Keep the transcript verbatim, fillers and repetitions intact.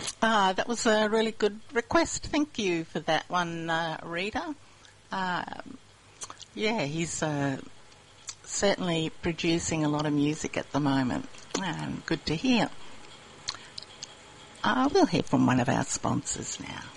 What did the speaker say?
Uh, that was a really good request. Thank you for that one, uh, Rita. Um, yeah, he's uh, certainly producing a lot of music at the moment. Um, good to hear. Uh, we'll hear from one of our sponsors now.